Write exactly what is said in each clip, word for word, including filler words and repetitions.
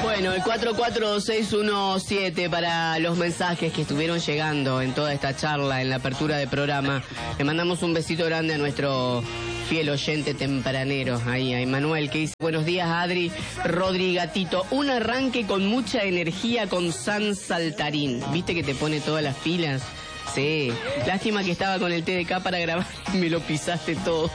Bueno, el cuatro cuatro seis uno siete para los mensajes que estuvieron llegando en toda esta charla, en la apertura del programa. Le mandamos un besito grande a nuestro fiel oyente tempranero, ahí a Emanuel, que dice: buenos días, Adri, Rodri, Gatito, un arranque con mucha energía con San Saltarín. ¿Viste que te pone todas las pilas? Sí, lástima que estaba con el T D K para grabar y me lo pisaste todo.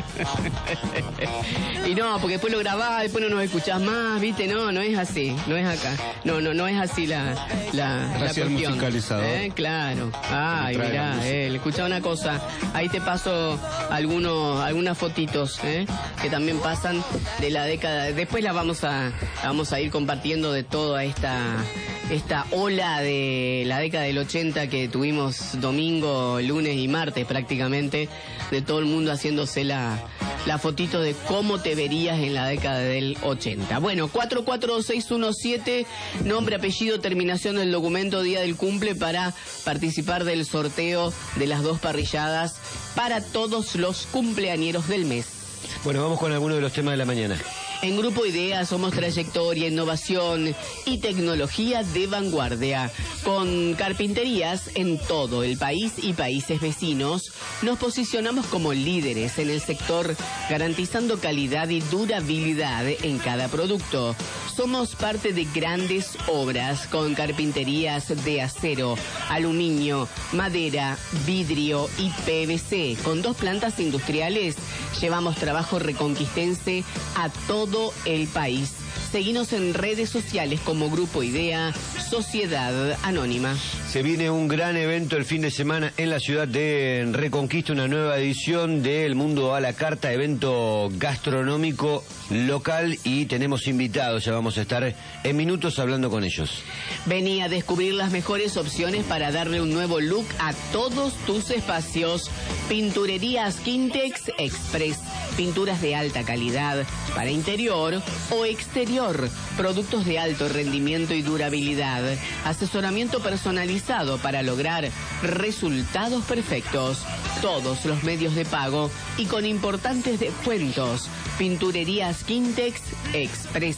Y no, porque después lo grabás, después no nos escuchás más, ¿viste? No, no es así, no es acá. No, no, no es así la, la, la cuestión. Musicalizador. ¿Eh? Claro. Ay, mirá, eh, escuchá una cosa. Ahí te paso algunos, algunas fotitos, ¿eh? Que también pasan de la década. Después las vamos a, vamos a ir compartiendo de toda esta, esta ola de la década del ochenta que tuvimos domingo, lunes y martes prácticamente, de todo el mundo haciéndose la, la fotito de cómo te verías en la década del ochenta. Bueno, cuatro cuatro seis uno siete, nombre, apellido, terminación del documento, día del cumple para participar del sorteo de las dos parrilladas para todos los cumpleañeros del mes. Bueno, vamos con algunos de los temas de la mañana. En Grupo Idea somos trayectoria, innovación y tecnología de vanguardia. Con carpinterías en todo el país y países vecinos, nos posicionamos como líderes en el sector, garantizando calidad y durabilidad en cada producto. Somos parte de grandes obras con carpinterías de acero, aluminio, madera, vidrio y P V C. Con dos plantas industriales llevamos trabajo reconquistense a todo el país. Seguinos en redes sociales como Grupo Idea, Sociedad Anónima. Se viene un gran evento el fin de semana en la ciudad de Reconquista, una nueva edición del Mundo a la Carta, evento gastronómico local, y tenemos invitados, ya vamos a estar en minutos hablando con ellos. Vení a descubrir las mejores opciones para darle un nuevo look a todos tus espacios. Pinturerías Quintex Express, pinturas de alta calidad para interior o exterior, productos de alto rendimiento y durabilidad, asesoramiento personalizado para lograr resultados perfectos, todos los medios de pago y con importantes descuentos. Pinturerías Quintex Express,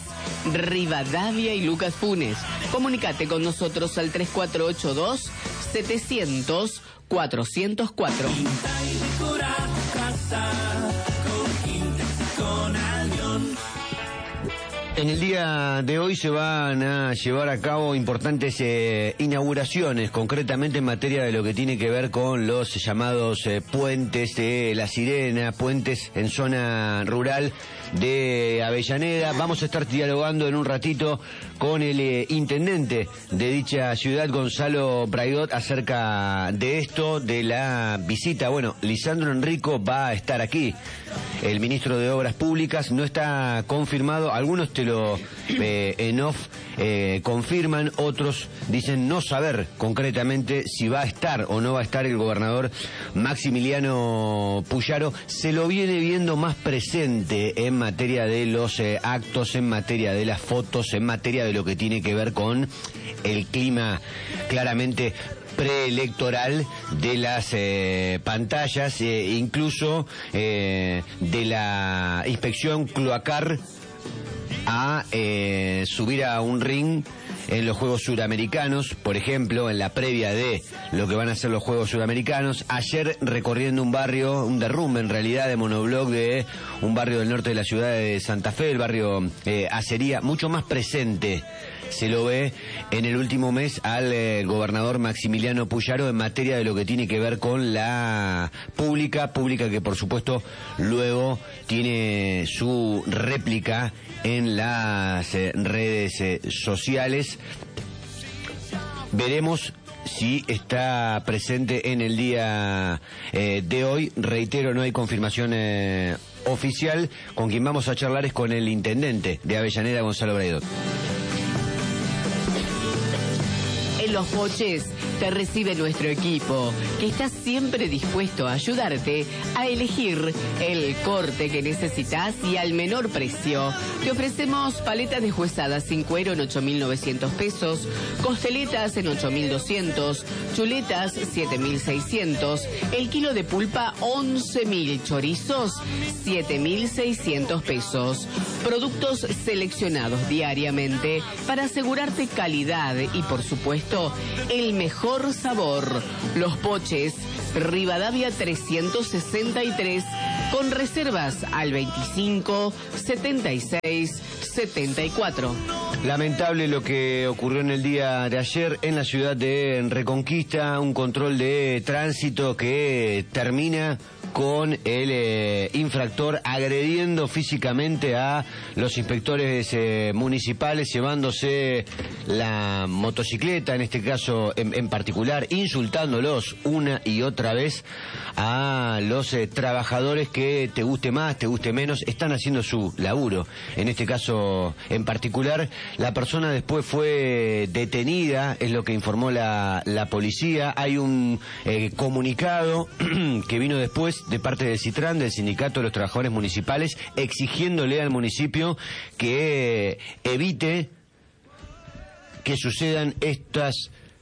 Rivadavia y Lucas Funes. Comunicate con nosotros al tres cuatro ocho dos, setecientos, cuatrocientos cuatro. En el día de hoy se van a llevar a cabo importantes eh, inauguraciones, concretamente en materia de lo que tiene que ver con los llamados eh, puentes de La Sirena, puentes en zona rural de Avellaneda. Vamos a estar dialogando en un ratito con el eh, intendente de dicha ciudad, Gonzalo Braidot, acerca de esto, de la visita. Bueno, Lisandro Enrico va a estar aquí. El ministro de Obras Públicas no está confirmado, algunos te lo eh, en off eh, confirman, otros dicen no saber concretamente si va a estar o no va a estar el gobernador Maximiliano Puyaro. Se lo viene viendo más presente en materia de los eh, actos, en materia de las fotos, en materia de lo que tiene que ver con el clima claramente preelectoral, de las eh, pantallas, eh, incluso eh, de la inspección cloacar a eh, subir a un ring en los Juegos Suramericanos, por ejemplo, en la previa de lo que van a ser los Juegos Suramericanos. Ayer recorriendo un barrio, un derrumbe en realidad de monobloc de un barrio del norte de la ciudad de Santa Fe, el barrio eh, Acería, mucho más presente se lo ve en el último mes al eh, gobernador Maximiliano Puyaro en materia de lo que tiene que ver con la pública, pública que por supuesto luego tiene su réplica en las eh, redes eh, sociales. Veremos si está presente en el día eh, de hoy. Reitero, no hay confirmación eh, oficial. Con quien vamos a charlar es con el intendente de Avellaneda, Gonzalo Braidot. El En Los Poches te recibe nuestro equipo, que está siempre dispuesto a ayudarte a elegir el corte que necesitas y al menor precio. Te ofrecemos paletas deshuesadas sin cuero en ocho mil novecientos pesos, costeletas en ocho mil doscientos, chuletas siete mil seiscientos, el kilo de pulpa once mil, chorizos siete mil seiscientos pesos. Productos seleccionados diariamente para asegurarte calidad y, por supuesto, el mejor sabor. Los Poches, Rivadavia trescientos sesenta y tres, con reservas al veinticinco setenta y seis setenta y cuatro. Lamentable lo que ocurrió en el día de ayer en la ciudad de Reconquista, un control de tránsito que termina con el eh, infractor agrediendo físicamente a los inspectores eh, municipales, llevándose la motocicleta, en este caso en, en particular, insultándolos una y otra vez a los eh, trabajadores que, te guste más, te guste menos, están haciendo su laburo. En este caso en particular, la persona después fue detenida, es lo que informó la, la policía. Hay un eh, comunicado que vino después de parte del CITRAN, del Sindicato de los Trabajadores Municipales, exigiéndole al municipio que evite que sucedan estas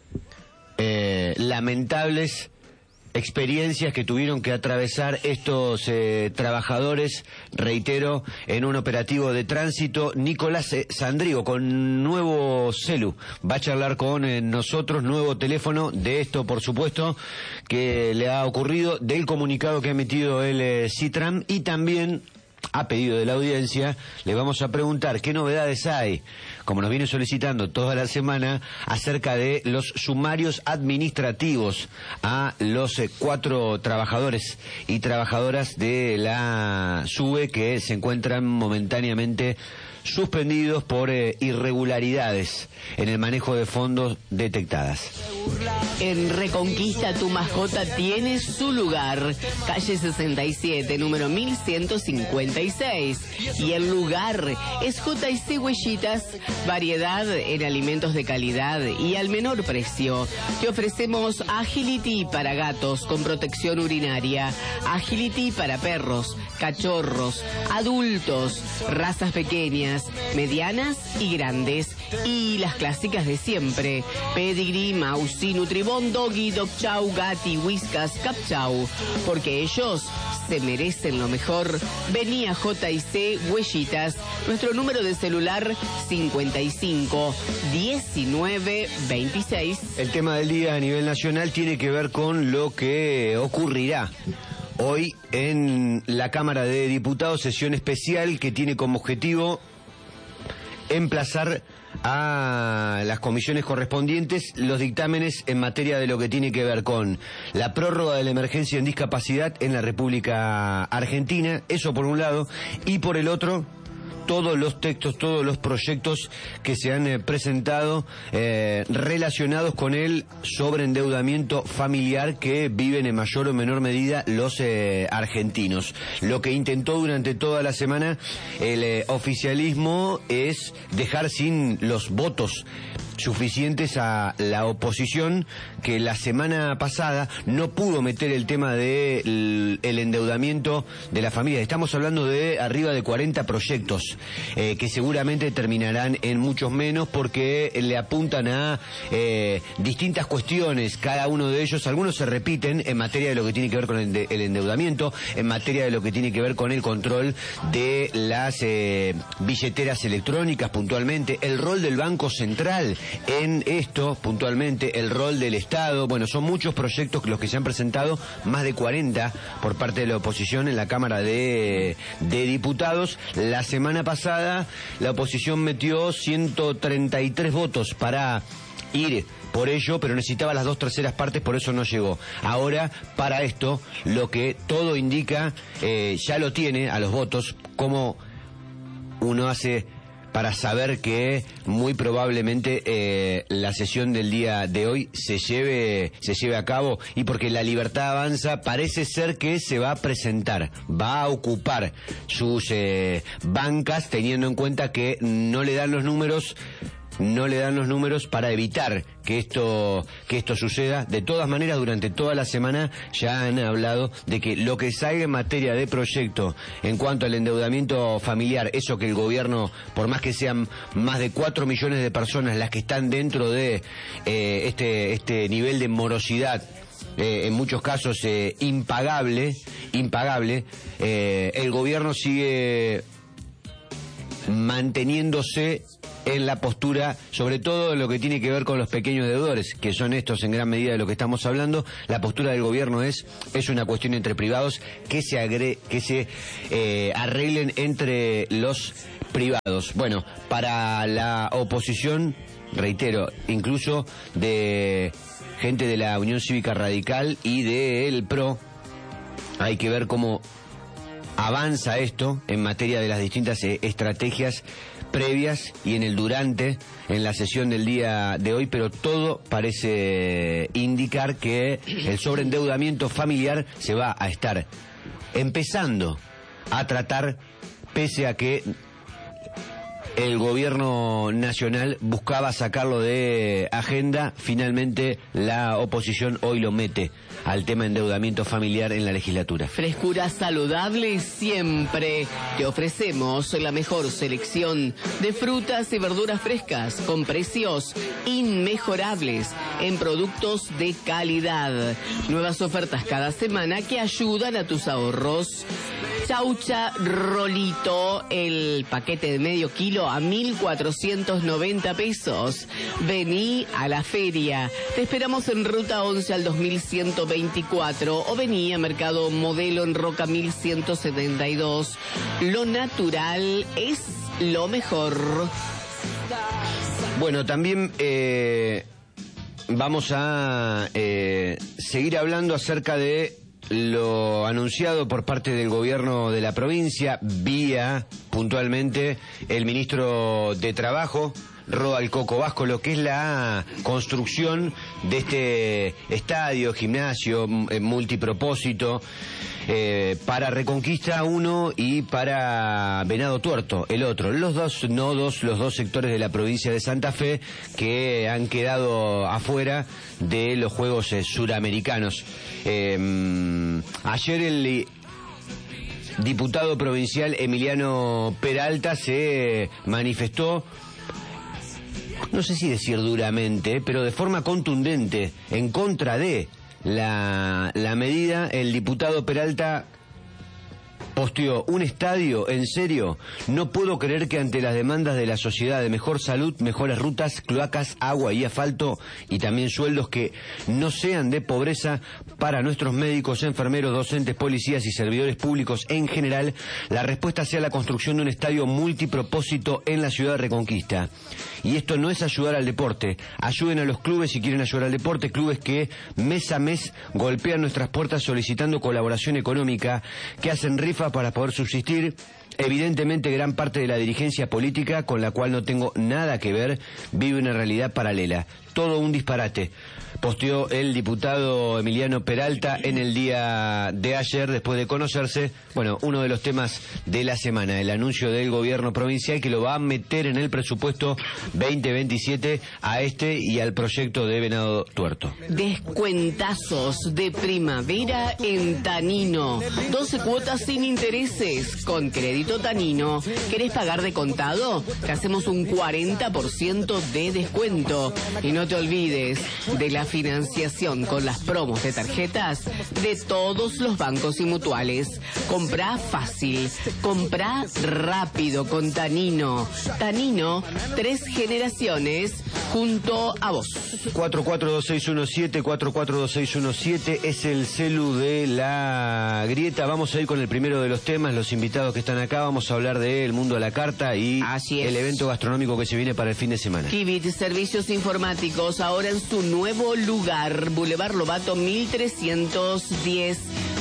eh, lamentables experiencias que tuvieron que atravesar estos eh, trabajadores, reitero, en un operativo de tránsito. Nicolás eh, Sandrigo, con nuevo celu, va a charlar con eh, nosotros, nuevo teléfono, de esto, por supuesto, que le ha ocurrido, del comunicado que ha emitido el eh, CITRAN, y también, a pedido de la audiencia, le vamos a preguntar qué novedades hay, como nos viene solicitando toda la semana, acerca de los sumarios administrativos a los eh, cuatro trabajadores y trabajadoras de la SUBE que se encuentran momentáneamente suspendidos por eh, irregularidades en el manejo de fondos detectadas. En Reconquista tu mascota tiene su lugar, calle sesenta y siete, número mil ciento cincuenta y seis, y el lugar es J y C Huellitas, variedad en alimentos de calidad y al menor precio. Te ofrecemos Agility para gatos con protección urinaria, Agility para perros, cachorros, adultos, razas pequeñas, medianas y grandes, y las clásicas de siempre: Pedigree, Mausi, Nutribón, Doggy, Dog Chow, Gatti, Whiskas, Cap Chow, porque ellos se merecen lo mejor. Vení a J y C Huellitas, nuestro número de celular cincuenta y cinco diecinueve veintiséis. El tema del día a nivel nacional tiene que ver con lo que ocurrirá hoy en la Cámara de Diputados, sesión especial que tiene como objetivo emplazar a las comisiones correspondientes los dictámenes en materia de lo que tiene que ver con la prórroga de la emergencia en discapacidad en la República Argentina, eso por un lado, y por el otro, todos los textos, todos los proyectos que se han eh, presentado eh, relacionados con el sobreendeudamiento familiar que viven en mayor o menor medida los eh, argentinos. Lo que intentó durante toda la semana el eh, oficialismo es dejar sin los votos suficientes a la oposición, que la semana pasada no pudo meter el tema del el endeudamiento de la familia. Estamos hablando de arriba de cuarenta proyectos eh, que seguramente terminarán en muchos menos, porque le apuntan a eh, distintas cuestiones, cada uno de ellos. Algunos se repiten en materia de lo que tiene que ver con el, de, el endeudamiento, en materia de lo que tiene que ver con el control de las eh, billeteras electrónicas, puntualmente el rol del Banco Central en esto, puntualmente el rol del Estado. Bueno, son muchos proyectos los que se han presentado, más de cuarenta por parte de la oposición en la Cámara de, de Diputados. La semana pasada la oposición metió ciento treinta y tres votos para ir por ello, pero necesitaba las dos terceras partes, por eso no llegó. Ahora, para esto, lo que todo indica, eh, ya lo tiene a los votos. Como uno hace para saber que muy probablemente eh, la sesión del día de hoy se lleve se lleve a cabo? Y porque La Libertad Avanza parece ser que se va a presentar, va a ocupar sus eh, bancas, teniendo en cuenta que no le dan los números no le dan los números para evitar que esto que esto suceda. De todas maneras, durante toda la semana ya han hablado de que lo que salga en materia de proyecto en cuanto al endeudamiento familiar, eso que el gobierno, por más que sean más de cuatro millones de personas las que están dentro de eh, este este nivel de morosidad, Eh, en muchos casos eh, impagable, impagable, eh, el gobierno sigue manteniéndose en la postura, sobre todo lo que tiene que ver con los pequeños deudores, que son estos en gran medida de lo que estamos hablando. La postura del gobierno es es una cuestión entre privados, que se agre, que se eh, arreglen entre los privados. Bueno, para la oposición, reitero, incluso de gente de la Unión Cívica Radical y del P R O, hay que ver cómo avanza esto en materia de las distintas eh, estrategias previas y en el durante, en la sesión del día de hoy, pero todo parece indicar que el sobreendeudamiento familiar se va a estar empezando a tratar, pese a que el gobierno nacional buscaba sacarlo de agenda. Finalmente la oposición hoy lo mete al tema endeudamiento familiar en la legislatura. Frescura saludable siempre. Te ofrecemos la mejor selección de frutas y verduras frescas con precios inmejorables en productos de calidad. Nuevas ofertas cada semana que ayudan a tus ahorros. Chaucha Rolito, el paquete de medio kilo a mil cuatrocientos noventa pesos. Vení a la feria. Te esperamos en Ruta once al dos mil ciento veinticuatro o vení a Mercado Modelo en Roca mil ciento setenta y dos. Lo natural es lo mejor. Bueno, también eh, vamos a eh, seguir hablando acerca de lo anunciado por parte del gobierno de la provincia, vía puntualmente el ministro de Trabajo, Rodal Coco Vasco, lo que es la construcción de este estadio, gimnasio multipropósito eh, para Reconquista uno y para Venado Tuerto el otro. Los dos nodos, los dos sectores de la provincia de Santa Fe que han quedado afuera de los Juegos eh, Suramericanos. Eh, ayer el diputado provincial Emiliano Peralta se manifestó, no sé si decir duramente, pero de forma contundente en contra de la, la medida. El diputado Peralta posteó: un estadio, ¿en serio? No puedo creer que ante las demandas de la sociedad de mejor salud, mejores rutas, cloacas, agua y asfalto, y también sueldos que no sean de pobreza para nuestros médicos, enfermeros, docentes, policías y servidores públicos en general, la respuesta sea la construcción de un estadio multipropósito en la ciudad de Reconquista. Y esto no es ayudar al deporte. Ayuden a los clubes si quieren ayudar al deporte, clubes que mes a mes golpean nuestras puertas solicitando colaboración económica, que hacen rifas para poder subsistir. Evidentemente gran parte de la dirigencia política, con la cual no tengo nada que ver, vive una realidad paralela. Todo un disparate, posteó el diputado Emiliano Peralta en el día de ayer, después de conocerse, bueno, uno de los temas de la semana, el anuncio del gobierno provincial que lo va a meter en el presupuesto veinte veintisiete a este y al proyecto de Venado Tuerto. Descuentazos de primavera en Tanino. doce cuotas sin intereses con crédito Tanino. ¿Querés pagar de contado? Te hacemos un cuarenta por ciento de descuento. Y no te olvides de la financiación con las promos de tarjetas de todos los bancos y mutuales. Comprá fácil, comprá rápido con Tanino. Tanino, tres generaciones junto a vos. cuatro cuatro dos seis uno siete, cuatro cuatro dos seis uno siete es el celu de la grieta. Vamos a ir con el primero de los temas, los invitados que están acá. Vamos a hablar del mundo de la carta y el evento gastronómico que se viene para el fin de semana. Kibit, servicios informáticos, ahora en su nuevo lugar, Boulevard Lobato mil trescientos diez.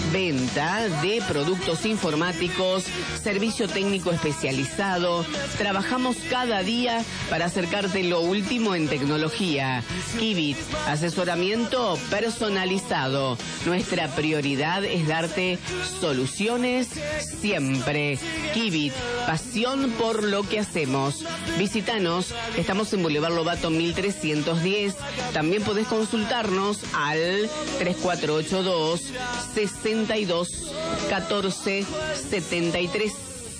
venta de productos informáticos, servicio técnico especializado. Trabajamos cada día para acercarte lo último en tecnología. Kibit, asesoramiento personalizado. Nuestra prioridad es darte soluciones siempre. Kibit, pasión por lo que hacemos. Visítanos, estamos en Boulevard Lobato mil trescientos diez. También podés consultarnos al tres cuatro ocho dos, seis dos, uno cuatro, siete tres.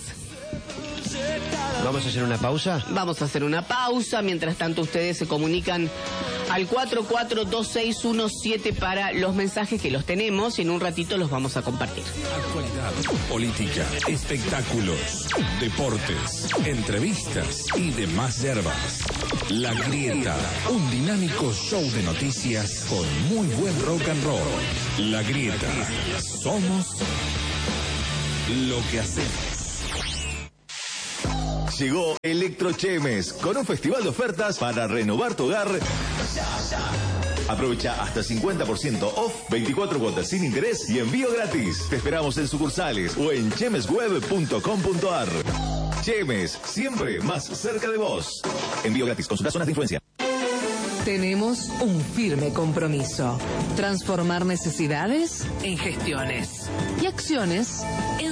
¿Vamos a hacer una pausa? Vamos a hacer una pausa. Mientras tanto, ustedes se comunican al cuatro cuatro dos seis uno siete para los mensajes, que los tenemos y en un ratito los vamos a compartir. Actualidad, política, espectáculos, deportes, entrevistas y demás yerbas. La Grieta, un dinámico show de noticias con muy buen rock and roll. La Grieta, somos lo que hacemos. Llegó Electrochemes con un festival de ofertas para renovar tu hogar. Aprovecha hasta cincuenta por ciento off, veinticuatro cuotas sin interés y envío gratis. Te esperamos en sucursales o en chemesweb punto com punto ar. Chemes, siempre más cerca de vos. Envío gratis, consulta zonas de influencia. Tenemos un firme compromiso: transformar necesidades en gestiones y acciones en